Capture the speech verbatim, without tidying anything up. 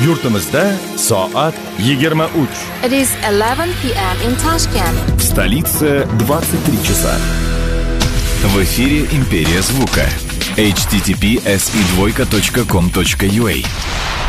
Yurtimizda soat yigirma uch. It is eleven p m in Tashkent. В столице двадцать три часа. В эфире «Империя звука». эйч ти ти пи эс и двойка точка ком точка ю а.